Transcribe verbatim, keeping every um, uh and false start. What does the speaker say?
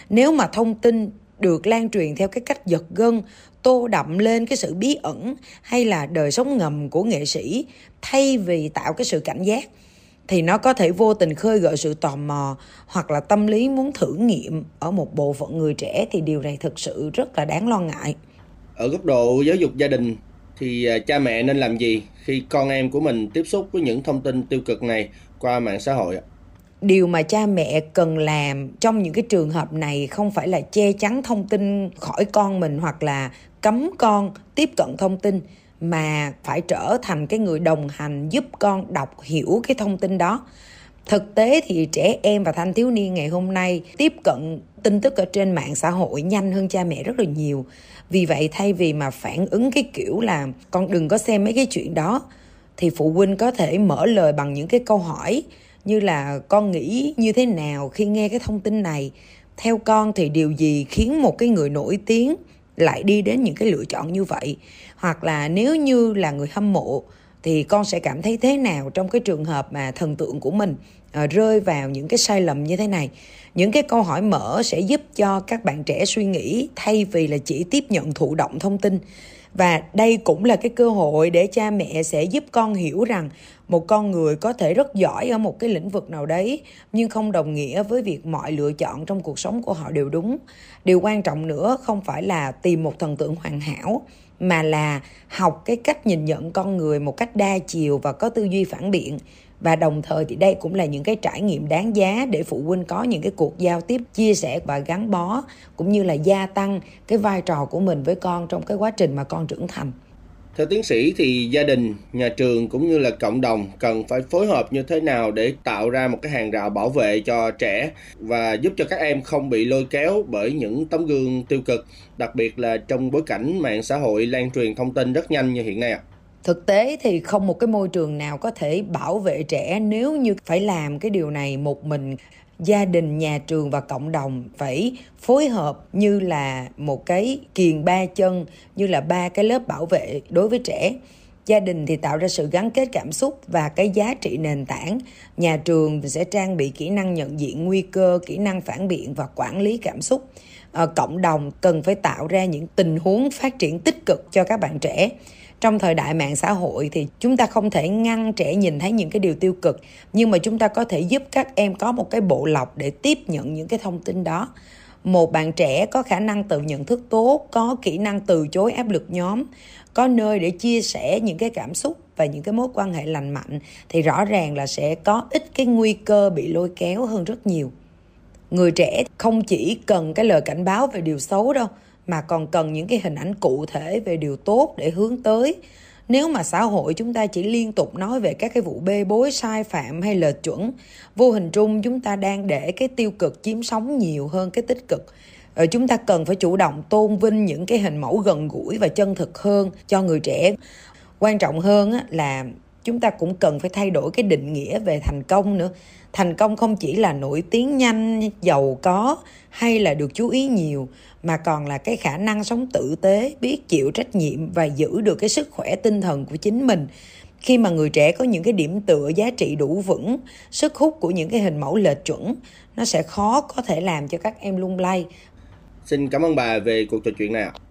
Nếu mà thông tin được lan truyền theo cái cách giật gân, tô đậm lên cái sự bí ẩn hay là đời sống ngầm của nghệ sĩ thay vì tạo cái sự cảnh giác, thì nó có thể vô tình khơi gợi sự tò mò hoặc là tâm lý muốn thử nghiệm ở một bộ phận người trẻ, thì điều này thực sự rất là đáng lo ngại. Ở góc độ giáo dục gia đình thì cha mẹ nên làm gì khi con em của mình tiếp xúc với những thông tin tiêu cực này qua mạng xã hội ạ? Điều mà cha mẹ cần làm trong những cái trường hợp này không phải là che chắn thông tin khỏi con mình hoặc là cấm con tiếp cận thông tin, mà phải trở thành cái người đồng hành giúp con đọc hiểu cái thông tin đó. Thực tế thì trẻ em và thanh thiếu niên ngày hôm nay tiếp cận tin tức ở trên mạng xã hội nhanh hơn cha mẹ rất là nhiều. Vì vậy thay vì mà phản ứng cái kiểu là con đừng có xem mấy cái chuyện đó, thì phụ huynh có thể mở lời bằng những cái câu hỏi như là con nghĩ như thế nào khi nghe cái thông tin này? Theo con thì điều gì khiến một cái người nổi tiếng lại đi đến những cái lựa chọn như vậy? Hoặc là nếu như là người hâm mộ thì con sẽ cảm thấy thế nào trong cái trường hợp mà thần tượng của mình à, rơi vào những cái sai lầm như thế này? Những cái câu hỏi mở sẽ giúp cho các bạn trẻ suy nghĩ thay vì là chỉ tiếp nhận thụ động thông tin. Và đây cũng là cái cơ hội để cha mẹ sẽ giúp con hiểu rằng một con người có thể rất giỏi ở một cái lĩnh vực nào đấy, nhưng không đồng nghĩa với việc mọi lựa chọn trong cuộc sống của họ đều đúng. Điều quan trọng nữa không phải là tìm một thần tượng hoàn hảo, mà là học cái cách nhìn nhận con người một cách đa chiều và có tư duy phản biện. Và đồng thời thì đây cũng là những cái trải nghiệm đáng giá để phụ huynh có những cái cuộc giao tiếp chia sẻ và gắn bó, cũng như là gia tăng cái vai trò của mình với con trong cái quá trình mà con trưởng thành. Theo tiến sĩ thì gia đình, nhà trường cũng như là cộng đồng cần phải phối hợp như thế nào để tạo ra một cái hàng rào bảo vệ cho trẻ và giúp cho các em không bị lôi kéo bởi những tấm gương tiêu cực, đặc biệt là trong bối cảnh mạng xã hội lan truyền thông tin rất nhanh như hiện nay ạ? Thực tế thì không một cái môi trường nào có thể bảo vệ trẻ nếu như phải làm cái điều này một mình. Gia đình, nhà trường và cộng đồng phải phối hợp như là một cái kiềng ba chân, như là ba cái lớp bảo vệ đối với trẻ. Gia đình thì tạo ra sự gắn kết cảm xúc và cái giá trị nền tảng. Nhà trường thì sẽ trang bị kỹ năng nhận diện nguy cơ, kỹ năng phản biện và quản lý cảm xúc. À, cộng đồng cần phải tạo ra những tình huống phát triển tích cực cho các bạn trẻ. Trong thời đại mạng xã hội thì chúng ta không thể ngăn trẻ nhìn thấy những cái điều tiêu cực, nhưng mà chúng ta có thể giúp các em có một cái bộ lọc để tiếp nhận những cái thông tin đó. Một bạn trẻ có khả năng tự nhận thức tốt, có kỹ năng từ chối áp lực nhóm, có nơi để chia sẻ những cái cảm xúc và những cái mối quan hệ lành mạnh, thì rõ ràng là sẽ có ít cái nguy cơ bị lôi kéo hơn rất nhiều. Người trẻ không chỉ cần cái lời cảnh báo về điều xấu đâu, mà còn cần những cái hình ảnh cụ thể về điều tốt để hướng tới. Nếu mà xã hội chúng ta chỉ liên tục nói về các cái vụ bê bối, sai phạm hay lệch chuẩn, vô hình trung chúng ta đang để cái tiêu cực chiếm sóng nhiều hơn cái tích cực. Ờ, chúng ta cần phải chủ động tôn vinh những cái hình mẫu gần gũi và chân thực hơn cho người trẻ. Quan trọng hơn á, là chúng ta cũng cần phải thay đổi cái định nghĩa về thành công nữa. Thành công không chỉ là nổi tiếng nhanh, giàu có hay là được chú ý nhiều, mà còn là cái khả năng sống tử tế, biết chịu trách nhiệm và giữ được cái sức khỏe tinh thần của chính mình. Khi mà người trẻ có những cái điểm tựa giá trị đủ vững, sức hút của những cái hình mẫu lệch chuẩn, nó sẽ khó có thể làm cho các em lung lay. Xin cảm ơn bà về cuộc trò chuyện này ạ.